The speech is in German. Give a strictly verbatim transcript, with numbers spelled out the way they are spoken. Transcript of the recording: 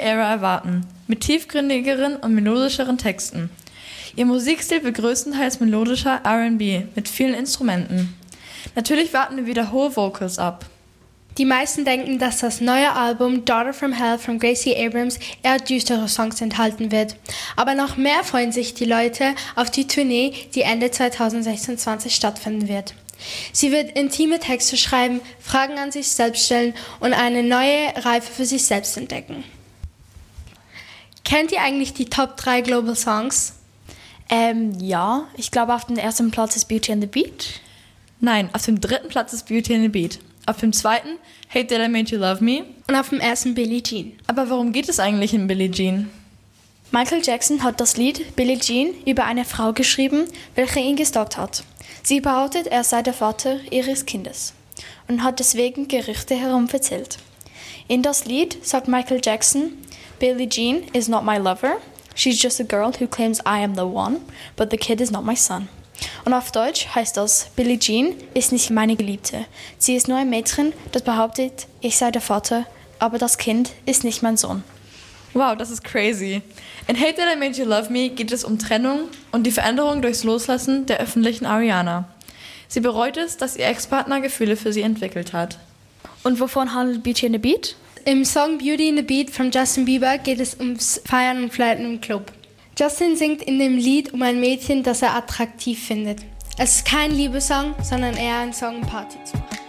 Ära erwarten, mit tiefgründigeren und melodischeren Texten. Ihr Musikstil wird größtenteils melodischer R and B mit vielen Instrumenten. Natürlich warten wir wieder hohe Vocals ab. Die meisten denken, dass das neue Album Daughter from Hell von Gracie Abrams eher düstere Songs enthalten wird. Aber noch mehr freuen sich die Leute auf die Tournee, die Ende zwanzig sechsundzwanzig stattfinden wird. Sie wird intime Texte schreiben, Fragen an sich selbst stellen und eine neue Reife für sich selbst entdecken. Kennt ihr eigentlich die Top drei Global Songs? Ähm, ja. Ich glaube, auf dem ersten Platz ist Beauty and the Beat. Nein, auf dem dritten Platz ist Beauty and the Beat. Auf dem zweiten Hate That I Made You Love Me. Und auf dem ersten Billie Jean. Aber worum geht es eigentlich in Billie Jean? Michael Jackson hat das Lied Billie Jean über eine Frau geschrieben, welche ihn gestalkt hat. Sie behauptet, er sei der Vater ihres Kindes und hat deswegen Gerüchte herum erzählt. In das Lied sagt Michael Jackson, Billie Jean is not my lover. She's just a girl who claims I am the one, but the kid is not my son. Und auf Deutsch heißt das, Billie Jean ist nicht meine Geliebte. Sie ist nur ein Mädchen, das behauptet, ich sei der Vater, aber das Kind ist nicht mein Sohn. Wow, das ist crazy. In Hate That I Made You Love Me geht es um Trennung und die Veränderung durchs Loslassen der öffentlichen Ariana. Sie bereut es, dass ihr Ex-Partner Gefühle für sie entwickelt hat. Und wovon handelt Beauty and the Beat? Im Song Beauty and the Beat von Justin Bieber geht es ums Feiern und Flirten im Club. Justin singt in dem Lied um ein Mädchen, das er attraktiv findet. Es ist kein Liebessong, sondern eher ein Song, um Party zu machen.